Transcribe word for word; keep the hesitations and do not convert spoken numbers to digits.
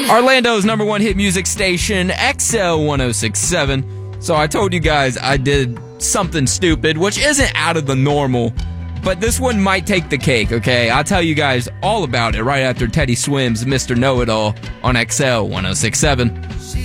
Orlando's number one hit music station, X L one oh six point seven. So I told you guys I did something stupid, which isn't out of the normal, but this one might take the cake, okay? I'll tell you guys all about it right after Teddy Swims' Mister Know-It-All on X L one oh six point seven.